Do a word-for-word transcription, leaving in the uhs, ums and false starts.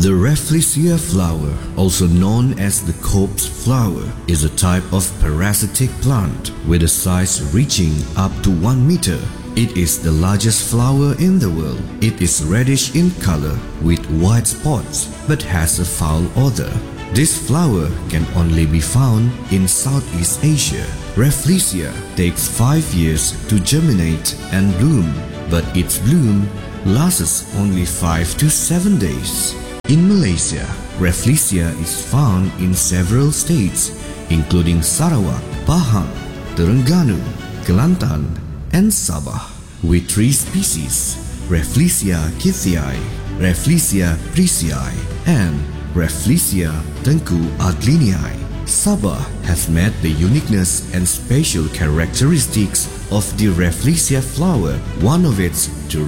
The Rafflesia flower, also known as the corpse flower, is a type of parasitic plant with a size reaching up to one meter. It is the largest flower in the world. It is reddish in color with white spots but has a foul odor. This flower can only be found in Southeast Asia. Rafflesia takes five years to germinate and bloom, but its bloom lasts only five to seven days. In Malaysia, Rafflesia is found in several states, including Sarawak, Pahang, Terengganu, Kelantan, and Sabah, with three species: Rafflesia keithii, Rafflesia priesii, and Rafflesia tengku adlinii. Sabah has met the uniqueness and special characteristics of the Rafflesia flower. One of its